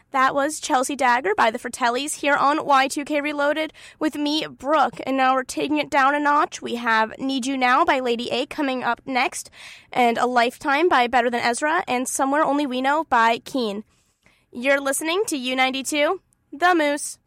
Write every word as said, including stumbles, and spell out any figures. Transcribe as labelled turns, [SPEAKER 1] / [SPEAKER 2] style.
[SPEAKER 1] That was Chelsea Dagger by the Fratellis here on Y two K Reloaded with me, Brooke. And now we're taking it down a notch. We have Need You Now by Lady A coming up next, and A Lifetime by Better Than Ezra, and Somewhere Only We Know by Keen. You're listening to U ninety-two, The Moose.